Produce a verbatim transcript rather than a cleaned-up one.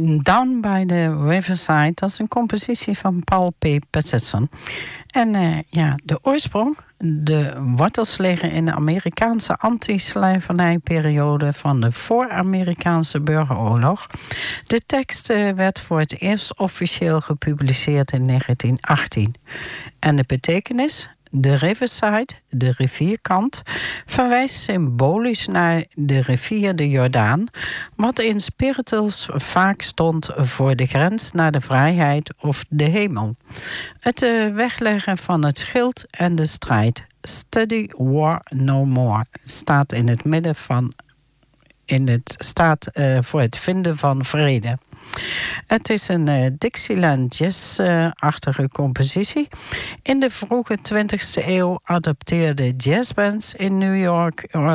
Down by the Riverside, dat is een compositie van Paul P. Patterson. En uh, ja, de oorsprong, de wortels liggen in de Amerikaanse anti-slavernijperiode van de voor-Amerikaanse burgeroorlog. De tekst uh, werd voor het eerst officieel gepubliceerd in negentien achttien. En de betekenis? De Riverside, de rivierkant, verwijst symbolisch naar de rivier de Jordaan, wat in spirituals vaak stond voor de grens naar de vrijheid of de hemel. Het uh, wegleggen van het schild en de strijd, study war no more, staat in het midden van, in het staat uh, voor het vinden van vrede. Het is een uh, Dixieland jazz-achtige uh, compositie. In de vroege twintigste eeuw adopteerden jazzbands in New York